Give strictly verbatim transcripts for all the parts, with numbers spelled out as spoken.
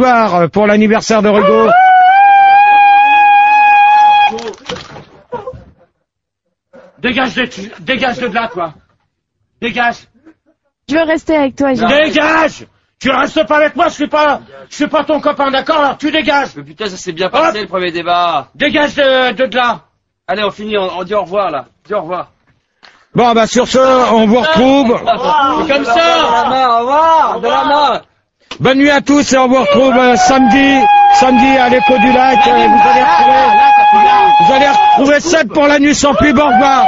soir pour l'anniversaire de Rugo. Dégage de, dégage de là, toi. Dégage. Je veux rester avec toi, Gérard. Dégage! Tu restes pas avec moi, je suis pas, je suis pas ton copain, d'accord? Alors tu dégages. Mais putain, ça s'est bien passé, Hop. le premier débat. Dégage de, de, de là. Allez, on finit, on, on dit au revoir, là. On dit au revoir. Bon, bah, sur ce, on vous retrouve. C'est comme ça. De la main, au revoir. De la main. Bonne nuit à tous et on vous retrouve euh, samedi, samedi à l'écho du lac. Euh, vous allez retrouver, vous allez retrouver Seb pour la nuit sans pub. Au revoir.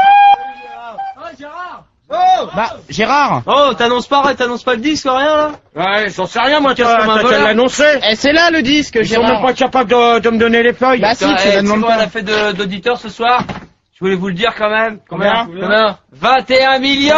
Oh bah, Gérard. Oh, t'annonces pas, t'annonces pas le disque, rien, là? Ouais, j'en sais rien, moi, Qu'est-ce qu'on m'a t'as volé qu'à l'annoncer. Eh, c'est là le disque, Ils sont Gérard. même pas capables de, de me donner les feuilles. Bah si, Eh, tu tu sais la demandes quoi, on pas. a fait de- d'auditeurs ce soir? Je voulais vous le dire quand même. Combien? Combien? vingt et un millions!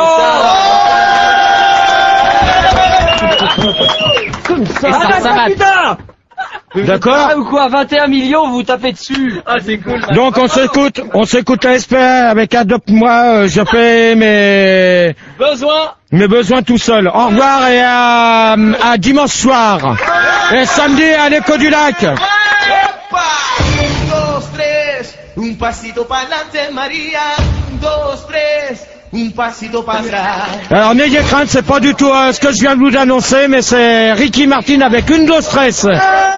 Comme ça, Ah, ça, ça va. putain! D'accord. Ah, ou quoi, vingt et un millions, vous vous tapez dessus. Ah, c'est cool. Donc on s'écoute, on s'écoute la S P A avec Adopte-moi, euh, je fais mes, Besoin. mes besoins tout seul. Au revoir et à, à dimanche soir. Et samedi à l'écho du lac. Un, dos, tres, un pasito pa'lante, Maria. Un, dos, tres, un pasito para atrás. Alors n'ayez crainte, c'est pas du tout euh, ce que je viens de vous annoncer, mais c'est Ricky Martin avec une dose stress.